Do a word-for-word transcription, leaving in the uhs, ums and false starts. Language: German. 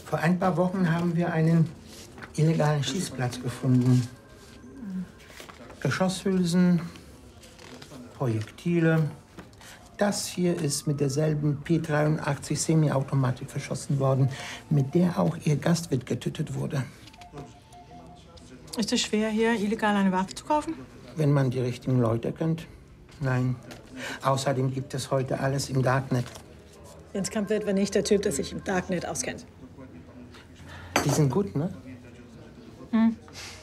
Vor ein paar Wochen haben wir einen illegalen Schießplatz gefunden. Geschosshülsen, Projektile. Das hier ist mit derselben P dreiundachtzig Semi-Automatik verschossen worden, mit der auch Ihr Gastwirt getötet wurde. Ist es schwer, hier illegal eine Waffe zu kaufen? Wenn man die richtigen Leute kennt. Nein. Außerdem gibt es heute alles im Darknet. Jens Kampwirt war nicht der Typ, der sich im Darknet auskennt. Die sind gut, ne? Hm.